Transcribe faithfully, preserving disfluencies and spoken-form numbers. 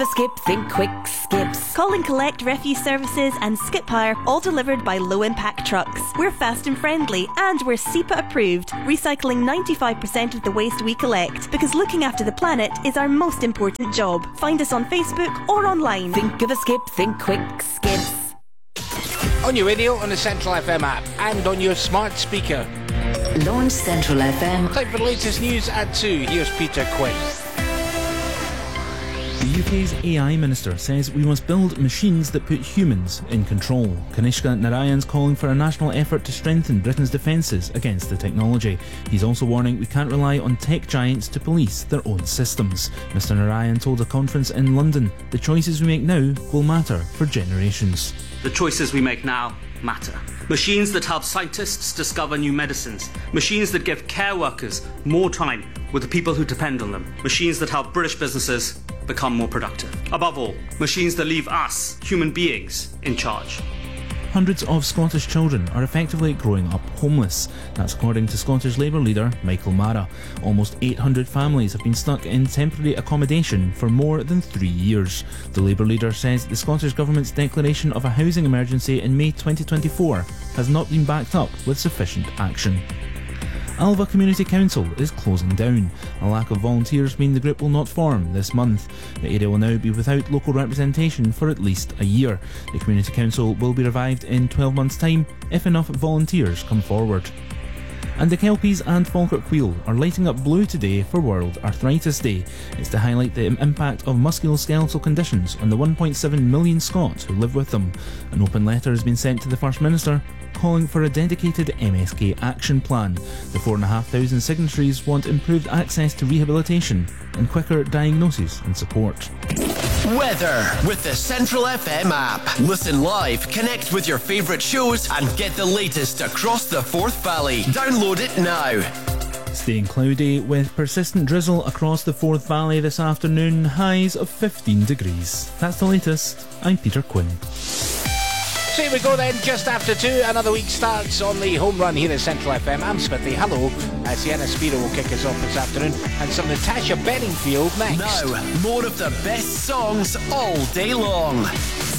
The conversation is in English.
Skip, think quick, skips. Call and collect refuse services and skip hire, all delivered by low impact trucks. We're fast and friendly, and we're S E P A approved, recycling ninety-five percent of the waste we collect, because looking after the planet is our most important job. Find us on Facebook or online. Think of a skip, think quick, skips. On your radio, on the Central F M app, and on your smart speaker. Launch Central F M. Time for the latest news at two. Here's Peter Quinn. The U K's A I Minister says we must build machines that put humans in control. Kanishka Narayan's calling for a national effort to strengthen Britain's defences against the technology. He's also warning we can't rely on tech giants to police their own systems. Mr Narayan told a conference in London, the choices we make now will matter for generations. The choices we make now matter. Machines that help scientists discover new medicines. Machines that give care workers more time with the people who depend on them. Machines that help British businesses become more productive. Above all, machines that leave us, human beings, in charge. Hundreds of Scottish children are effectively growing up homeless. That's according to Scottish Labour leader Michael Mara. Almost eight hundred families have been stuck in temporary accommodation for more than three years. The Labour leader says the Scottish Government's declaration of a housing emergency in May twenty twenty-four has not been backed up with sufficient action. Alva Community Council is closing down. A lack of volunteers mean the group will not form this month. The area will now be without local representation for at least a year. The Community Council will be revived in twelve months' time if enough volunteers come forward. And the Kelpies and Falkirk Wheel are lighting up blue today for World Arthritis Day. It's to highlight the impact of musculoskeletal conditions on the one point seven million Scots who live with them. An open letter has been sent to the First Minister calling for a dedicated M S K action plan. The four and a half thousand signatories want improved access to rehabilitation and quicker diagnosis and support. Weather with the Central F M app. Listen live, connect with your favourite shows and get the latest across the Forth Valley. Download it now. Staying cloudy with persistent drizzle across the Forth Valley this afternoon, highs of fifteen degrees. That's the latest. I'm Peter Quinn. So here we go then, just after two. Another week starts on the home run here at Central F M. I'm Smithy. Hello. Uh, Sienna Spiro will kick us off this afternoon. And some Natasha Bedingfield next. Now, more of the best songs all day long.